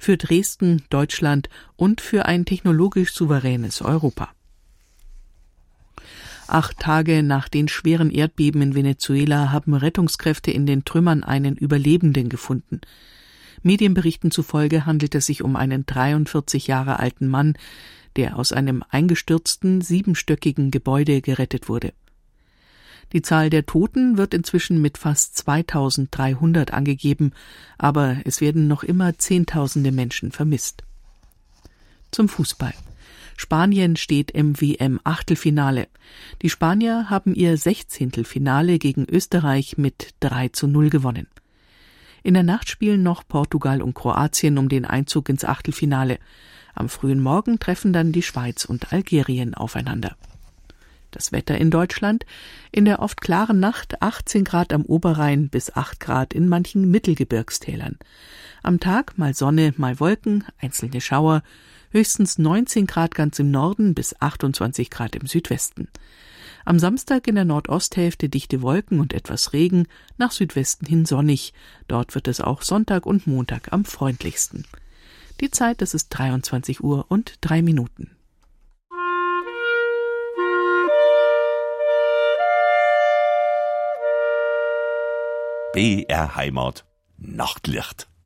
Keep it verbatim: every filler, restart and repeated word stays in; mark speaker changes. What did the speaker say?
Speaker 1: für Dresden, Deutschland und für ein technologisch souveränes Europa. Acht Tage nach den schweren Erdbeben in Venezuela haben Rettungskräfte in den Trümmern einen Überlebenden gefunden. Medienberichten zufolge handelt es sich um einen dreiundvierzig Jahre alten Mann, der aus einem eingestürzten, siebenstöckigen Gebäude gerettet wurde. Die Zahl der Toten wird inzwischen mit fast zweitausenddreihundert angegeben, aber es werden noch immer Zehntausende Menschen vermisst. Zum Fußball. Spanien steht im W M-Achtelfinale. Die Spanier haben ihr Sechzehntelfinale gegen Österreich mit drei zu null gewonnen. In der Nacht spielen noch Portugal und Kroatien um den Einzug ins Achtelfinale. Am frühen Morgen treffen dann die Schweiz und Algerien aufeinander. Das Wetter in Deutschland: in der oft klaren Nacht achtzehn Grad am Oberrhein bis acht Grad in manchen Mittelgebirgstälern. Am Tag mal Sonne, mal Wolken, einzelne Schauer, höchstens neunzehn Grad ganz im Norden bis achtundzwanzig Grad im Südwesten. Am Samstag in der Nordosthälfte dichte Wolken und etwas Regen, nach Südwesten hin sonnig. Dort wird es auch Sonntag und Montag am freundlichsten. Die Zeit, das ist dreiundzwanzig Uhr und drei Minuten.
Speaker 2: B R Heimat. Nachtlicht.